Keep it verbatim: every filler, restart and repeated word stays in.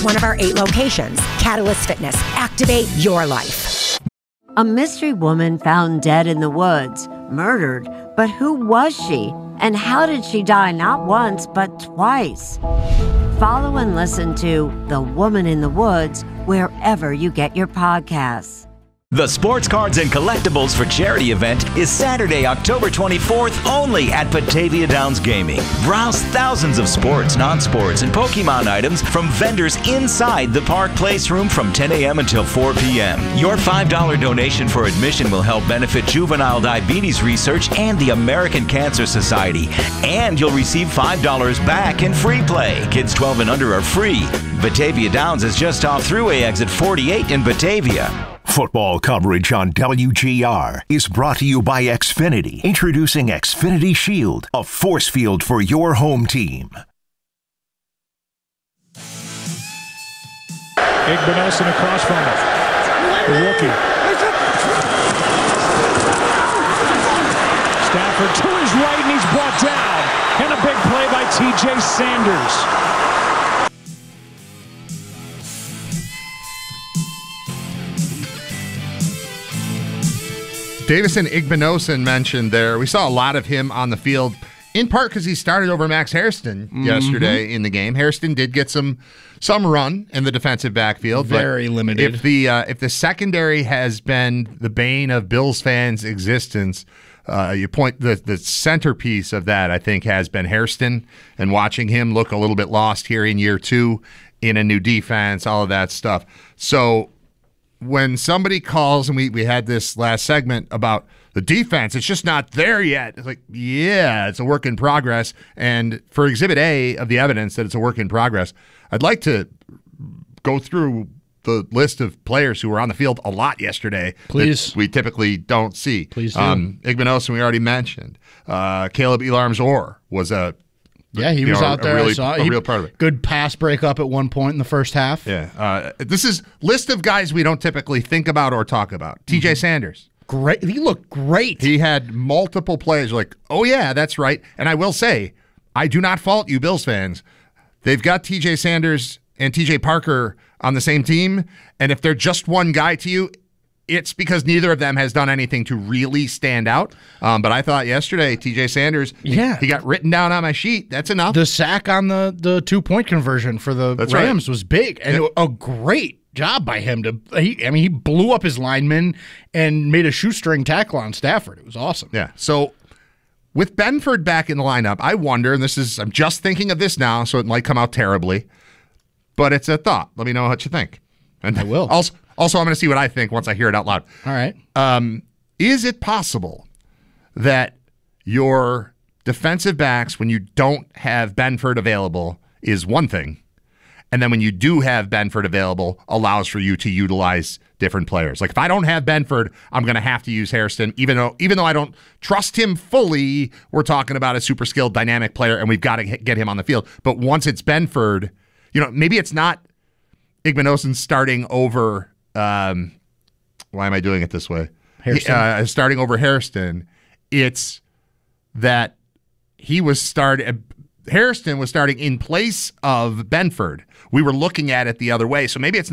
one of our eight locations. Catalyst Fitness. Activate your life. A mystery woman found dead in the woods, murdered, but who was she? And how did she die not once, but twice? Follow and listen to The Woman in the Woods wherever you get your podcasts. The Sports Cards and Collectibles for Charity event is Saturday, October twenty-fourth, only at Batavia Downs Gaming. Browse thousands of sports, non-sports, and Pokemon items from vendors inside the Park Place Room from ten a.m. until four p.m. Your five dollars donation for admission will help benefit juvenile diabetes research and the American Cancer Society. And you'll receive five dollars back in free play. Kids twelve and under are free. Batavia Downs is just off Thruway Exit forty-eight in Batavia. Football coverage on W G R is brought to you by Xfinity. Introducing Xfinity Shield, a force field for your home team. Igbenogson across from him. The rookie. Stafford to his right, and he's brought down. And a big play by T J Sanders. Davison Igbenogson mentioned there. We saw a lot of him on the field, in part because he started over Max Hairston mm-hmm. yesterday in the game. Hairston did get some some run in the defensive backfield. Very but limited. If the uh, if the secondary has been the bane of Bills fans' existence, uh, you point the the centerpiece of that, I think, has been Hairston, and watching him look a little bit lost here in year two in a new defense, all of that stuff. So when somebody calls, and we, we had this last segment about the defense, it's just not there yet. It's like, yeah, it's a work in progress. And for Exhibit A of the evidence that it's a work in progress, I'd like to go through the list of players who were on the field a lot yesterday. Please. That we typically don't see. Please do. Um, Igbenogson, we already mentioned. Uh, Caleb Elarms-Orr was a Yeah, he you was know, out a there. really, I saw. a He, real part of it. Good pass breakup at one point in the first half. Yeah. Uh, this is list of guys we don't typically think about or talk about. Mm-hmm. T J Sanders. Great. He looked great. He had multiple plays like, oh, yeah, that's right. And I will say, I do not fault you Bills fans. They've got T J Sanders and T J Parker on the same team. And if they're just one guy to you, it's because neither of them has done anything to really stand out. Um, but I thought yesterday, T J Sanders, yeah. he, he got written down on my sheet. That's enough. The sack on the, the two-point conversion for the That's Rams right. was big. And yeah. a great job by him. to. He, I mean, he blew up his lineman and made a shoestring tackle on Stafford. It was awesome. Yeah. So with Benford back in the lineup, I wonder, and this is, I'm just thinking of this now, so it might come out terribly, but it's a thought. Let me know what you think. And I will. Also, also I'm going to see what I think once I hear it out loud. All right. Um, is it possible that your defensive backs, when you don't have Benford available, is one thing, and then when you do have Benford available, allows for you to utilize different players? Like if I don't have Benford, I'm going to have to use Hairston, even though even though I don't trust him fully. We're talking about a super skilled, dynamic player, and we've got to get him on the field. But once it's Benford, you know, maybe it's not Igbenogson starting over. Um, why am I doing it this way? Hairston. Uh, starting over Hairston. It's that he was started. Hairston was starting in place of Benford. We were looking at it the other way. So maybe it's